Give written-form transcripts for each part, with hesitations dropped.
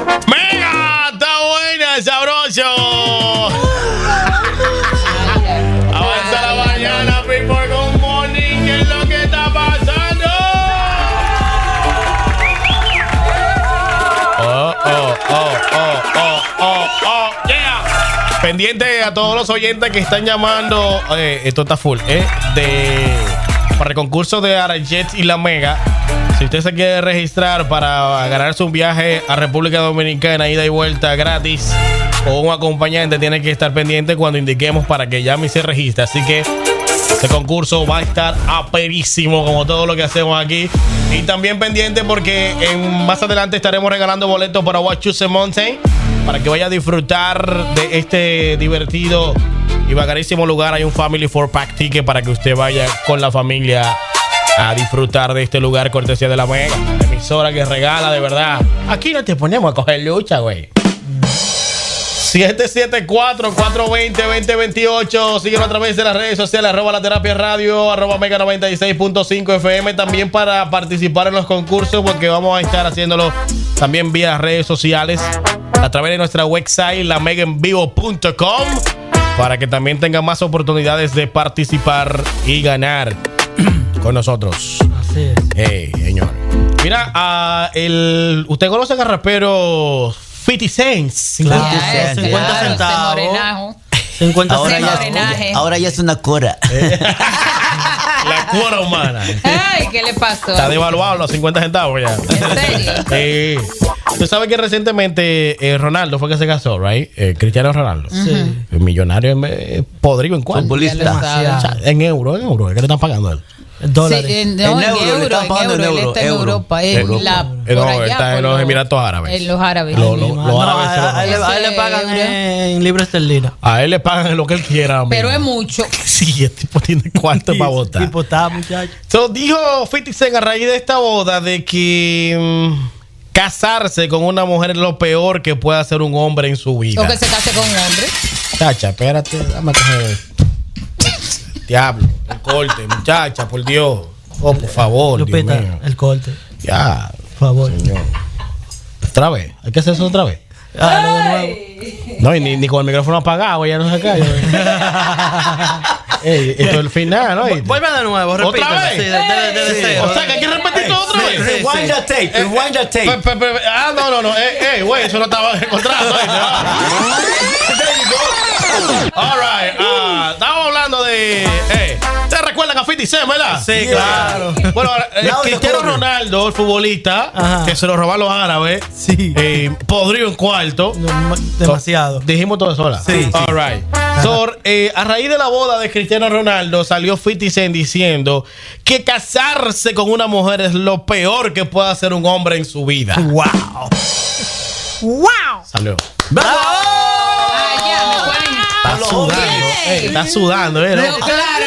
¡Mega! ¡Está buena, sabroso! Avanza la mañana, people, good morning. ¿Qué es lo que está pasando? Yeah. Pendiente a todos los oyentes que están llamando. Esto está full, para el concurso de Arajet y la Mega. Si usted se quiere registrar para ganarse un viaje a República Dominicana, ida y vuelta gratis, o un acompañante, tiene que estar pendiente cuando indiquemos para que llame y se registre. Así que este concurso va a estar aperísimo, como todo lo que hacemos aquí. Y también pendiente porque más adelante estaremos regalando boletos para Wachusett Mountain, para que vaya a disfrutar de este divertido y bacanísimo lugar. Hay un Family 4-Pack ticket para que usted vaya con la familia a disfrutar de este lugar, cortesía de la Mega, la emisora que regala, de verdad. Aquí no te ponemos a coger lucha, güey. 774-420-2028. Síguenos a través de las redes sociales, @laterapia-radio, @mega96.5 FM. También para participar en los concursos, porque vamos a estar haciéndolo también vía redes sociales, a través de nuestra website, lamegaenvivo.com, para que también tengan más oportunidades de participar y ganar con nosotros. Así es. Hey, señor. Mira, ¿usted conoce al rapero 50 Cents? Claro, 50 centavos. 50 Ahora ya es una cora. La cuota humana. Ay, ¿qué le pasó? Está devaluado los 50 centavos ya. ¿En serio? Tú sabes que recientemente Ronaldo fue que se casó, right? Cristiano Ronaldo. Sí. El millonario podrido en cuánto. Futbolista. En euros, ¿qué le están pagando a él? Dólares. Sí, en euro, le están pagando en él euro. está en Europa. No, está en los Emiratos Árabes. En los árabes. Los A él árabes. le pagan en libras esterlinas. A él le pagan lo que él quiera. Pero amigo. es mucho. Sí, el tipo tiene cuarto para votar. Tipo está, muchacho. So, dijo 50 Cent a raíz de esta boda de que casarse con una mujer es lo peor que puede hacer un hombre en su vida. O que se case con un hombre. Muchacha, espérate, dame a coger. Diablo, el corte, muchacha, por Dios. Oh, por favor, Lupita, Dios mío. el corte. Ya, Por favor. señor. Otra vez, hay que hacer eso otra vez. De nuevo. No, y ni con el micrófono apagado, ya no se cae. Ey, esto es el final, ¿no? Vuelve de nuevo, repite. ¿Otra vez? Sí, de cero. O sea, que hay que repetir todo otra vez. Rewind the tape, rewind the tape. No, güey, eso no estaba encontrado. All right, estamos hablando de... ¿Ustedes recuerdan a 50 Cent, verdad? Sí, claro. Bueno, Cristiano Ronaldo, el futbolista, Ajá. que se lo robaron los árabes, Sí. podrido en cuarto. Demasiado. Dijimos todo eso, ¿verdad? Sí. All right. So, a raíz de la boda de Cristiano Ronaldo, salió 50 Cent diciendo que casarse con una mujer es lo peor que puede hacer un hombre en su vida. Wow. Salió. ¡Bravo! Ya, me ponen. Está sudando. Está sudando, ¿eh? No, claro,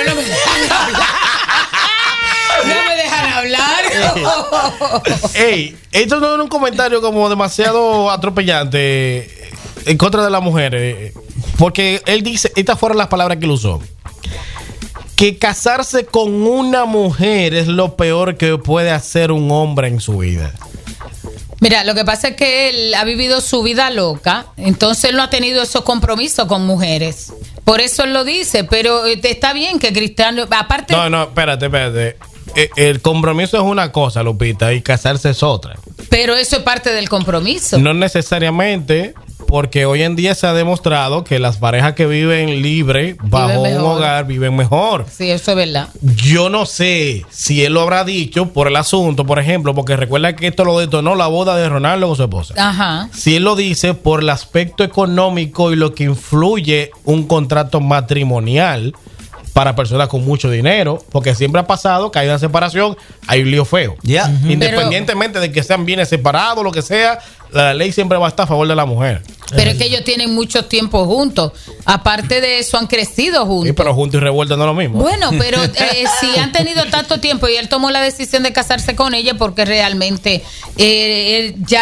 no me dejan hablar. Ey, esto no era un comentario como demasiado atropellante en contra de las mujeres, porque él dice, estas fueron las palabras que él usó, que casarse con una mujer es lo peor que puede hacer un hombre en su vida. Mira, lo que pasa es que él ha vivido su vida loca, entonces él no ha tenido esos compromisos con mujeres. Por eso él lo dice, pero está bien que Cristiano, aparte... No, espérate. El compromiso es una cosa, Lupita, y casarse es otra. Pero eso es parte del compromiso. No necesariamente, porque hoy en día se ha demostrado que las parejas que viven libre bajo un hogar viven mejor. Sí, eso es verdad. Yo no sé si él lo habrá dicho por el asunto, por ejemplo, porque recuerda que esto lo detonó la boda de Ronaldo con su esposa. Ajá. Si él lo dice por el aspecto económico y lo que influye un contrato matrimonial para personas con mucho dinero, porque siempre ha pasado que hay una separación, hay un lío feo. Ya. Independientemente de que sean bienes separados, lo que sea, la ley siempre va a estar a favor de la mujer. Pero es que ellos tienen mucho tiempo juntos. Aparte de eso, han crecido juntos. Sí, pero juntos y revueltos no es lo mismo. Bueno, pero si han tenido tanto tiempo y él tomó la decisión de casarse con ella porque realmente él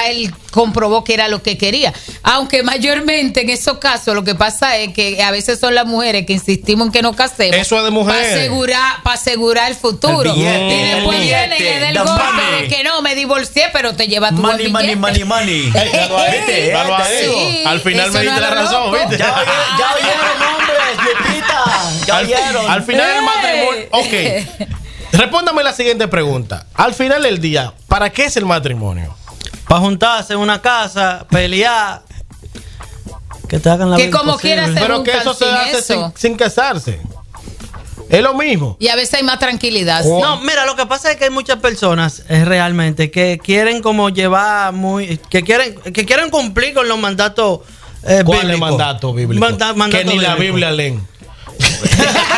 comprobó que era lo que quería. Aunque mayormente en esos casos lo que pasa es que a veces son las mujeres que insistimos en que nos casemos. Eso es de mujeres. Para asegurar el futuro. El billete, y después el vienen billete, y del the golpe money. de que no, me divorcié, pero te lleva tu buen Money, money, billete. money, money. Viste, Ya ahí. Sí, Al final eso me no diste es la lo razón, loco. ¿viste? Ya oyeron, hombres, Lupita. Ya oyeron. Al final del matrimonio. Ok. Respóndame la siguiente pregunta. Al final del día, ¿para qué es el matrimonio? Para juntarse en una casa, pelear. Que te hagan la Que vida como imposible. quieras se Pero que juntan eso se sin hace eso. sin casarse. Es lo mismo. Y a veces hay más tranquilidad. Oh. No, mira, lo que pasa es que hay muchas personas realmente que quieren como llevar que quieren cumplir con los mandatos ¿Cuál es el bíblicos. mandato bíblico? Mandato que ni la bíblico. Biblia leen. Es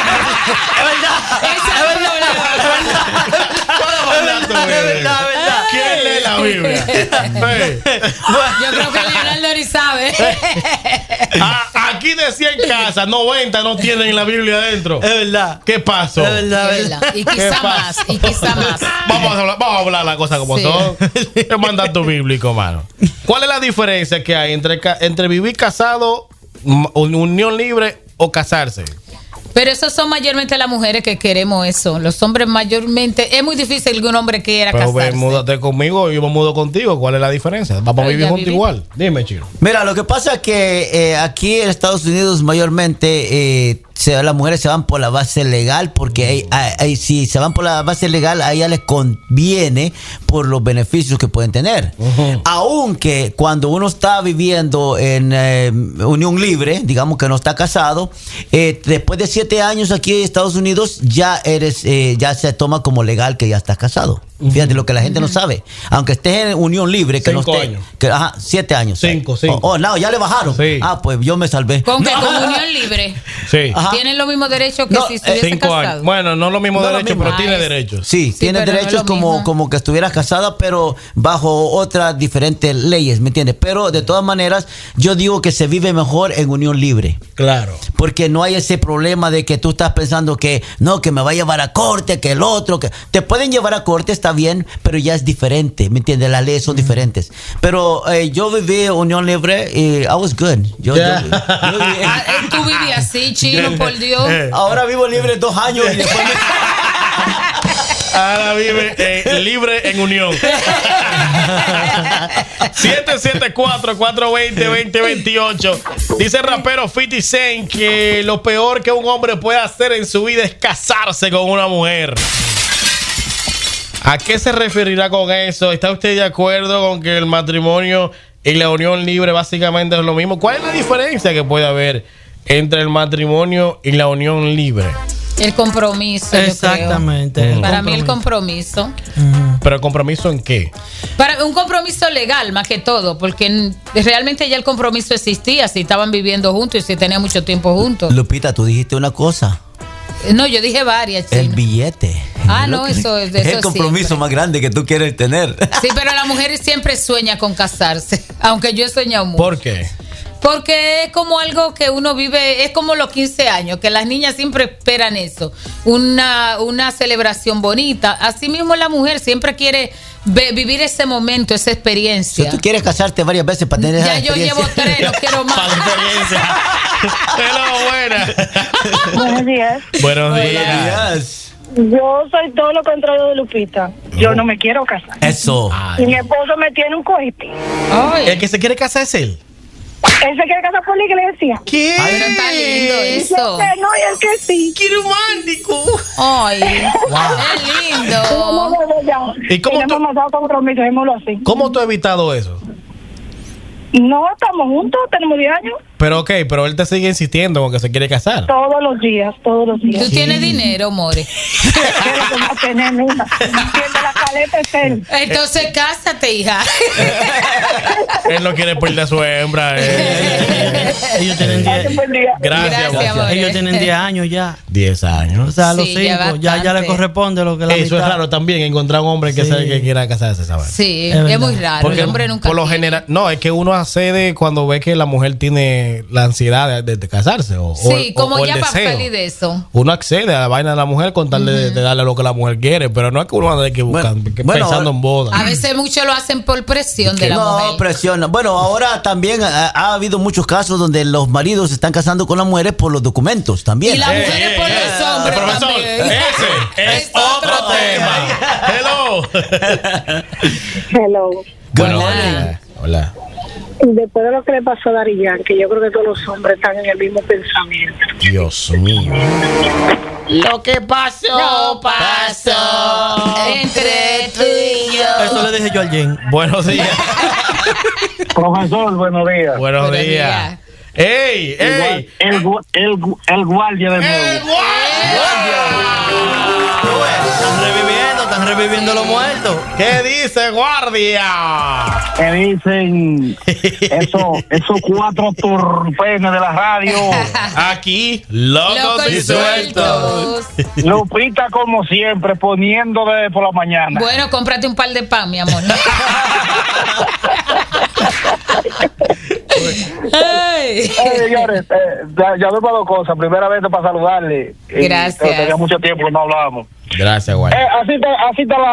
verdad. ¿Quién lee la Biblia? Hey. Yo creo que Leonardo ni sabe. Aquí decía en casa, 90 no tienen la Biblia adentro. Es verdad. ¿Qué pasó? Es verdad. Y ¿Qué quizá pasa? más, y quizá más. Vamos a hablar las cosas como Sí. son. Es mandato bíblico, mano. ¿Cuál es la diferencia que hay entre vivir casado, unión libre o casarse? Pero esos son mayormente las mujeres que queremos eso. Los hombres mayormente... Es muy difícil que un hombre quiera Pero casarse. ven, múdate conmigo y yo me mudo contigo. ¿Cuál es la diferencia? Vamos a Pero vivir ya juntos viví. igual. Dime, Chino. Mira, lo que pasa es que aquí en Estados Unidos mayormente las mujeres se van por la base legal porque si se van por la base legal a ellas les conviene por los beneficios que pueden tener. Aunque cuando uno está viviendo en unión libre, digamos que no está casado, después de 7 años aquí en Estados Unidos ya ya se toma como legal que ya estás casado. Fíjate lo que la gente no sabe. Aunque estés en unión libre, que 5 no esté. años. 7 años. 5. No, ya le bajaron. Sí. Pues yo me salvé. Con que No. con unión libre Sí. Ajá. tienen los mismos derechos que No, si estuviese 5 casado. años. Bueno, no los mismos No lo derechos, mismo. pero tiene Ah, es- derechos. Sí, tienes pero no es derechos lo mismo. como que estuvieras casada, pero bajo otras diferentes leyes, ¿me entiendes? Pero de todas maneras, yo digo que se vive mejor en unión libre. Claro. Porque no hay ese problema de que tú estás pensando que no, que me va a llevar a corte, que el otro, que te pueden llevar a corte, está bien, pero ya es diferente, ¿me entiendes? Las leyes son diferentes. Pero yo viví unión libre y I was good. Yo viví- Tú vivías así, Chino, por Dios. ahora vivo libre 2 años y después Ahora vive libre en unión. 774-420-2028. Dice el rapero 50 Cent que lo peor que un hombre puede hacer en su vida es casarse con una mujer. ¿A qué se referirá con eso? ¿Está usted de acuerdo con que el matrimonio y la unión libre básicamente es lo mismo? ¿Cuál es la diferencia que puede haber entre el matrimonio y la unión libre? El compromiso, Exactamente. yo creo. el Para mí el compromiso. compromiso. ¿Pero compromiso en qué? Para un compromiso legal, más que todo, porque realmente ya el compromiso existía si estaban viviendo juntos y si tenían mucho tiempo juntos. Lupita, tú dijiste una cosa. No, yo dije varias, El Chino. billete. Ah, no, Lo que- eso es el compromiso siempre. más grande que tú quieres tener. Sí, pero la mujer siempre sueña con casarse, aunque yo he soñado mucho. ¿Por qué? Porque es como algo que uno vive, es como los 15 años, que las niñas siempre esperan eso, una celebración bonita. Asimismo la mujer siempre quiere vivir ese momento, esa Si experiencia. tú quieres casarte varias veces para tener Ya esa yo llevo experiencia. 3, no quiero más. Para la experiencia. Hello, buena. Buenos días. Buenos días. Días. Yo soy todo lo contrario de Lupita. Yo no me quiero casar. Eso. Y mi esposo me tiene un cohete. Ay, El que se quiere casar es él. Él se quiere casar por la iglesia. ¿Qué? pero está lindo Y eso. yo que no, y él que sí. ¡Qué romántico! Ay, es lindo. ¿Y cómo no tú- hemos dado compromiso, démoslo así. ¿Cómo tú has evitado eso? No, estamos juntos, tenemos 10 años. Pero ok, pero él te sigue insistiendo con que se quiere casar. Todos los días, todos los días. Tú tienes dinero, more. Pero que no tiene nada. Quien de la caleta es él. Entonces cásate, hija. Él no quiere perder a su hembra. Ellos tienen Pase 10. buen día. Gracias, Gracias, amor. Ellos tienen 10 años ya. 10 O años. sea, a los Sí, 5 ya ya le bastante. corresponde lo que la Eso es mitad. raro también, encontrar un hombre que Sí. sabe que quiera casarse, ¿sabes? Sí, Es es verdad. muy raro. Porque El hombre nunca por lo quiere. general, no, es que uno accede cuando ve que la mujer tiene la ansiedad de casarse. Sí, como el ya va deseo. feliz de eso. Uno accede a la vaina de la mujer con tal de darle lo que la mujer quiere, pero no es que uno ande que buscando, pensando en boda. A veces muchos lo hacen por presión de la mujer. No, presiona. Bueno, ahora también ha habido muchos casos donde los maridos se están casando con las mujeres por los documentos también. Y las mujeres por los hombres profesor, también. ese es otro tema. Hello. Hello. Bueno, Hola. hola. Después de lo que le pasó a Daddy Yankee, yo creo que todos los hombres están en el mismo pensamiento. Dios mío. Lo que pasó, pasó entre tú y yo. Eso le dije yo al Jen. Buenos días. Profesor, buenos días. Buenos Buenos días. días. ¡Ey! ¡Ey! El guardia de nuevo. Están reviviendo los muertos. ¿Qué dice, guardia? Que dicen esos 4 turpenes de la radio. Aquí, locos Locos y y sueltos. sueltos. Lupita, como siempre, poniendo de por la mañana. Bueno, cómprate un par de pan, mi amor. Ay. Señores, ya doy para 2 cosas. Primera vez para saludarle. Gracias. Tenía mucho tiempo que no hablábamos. Gracias, guardia. Así está la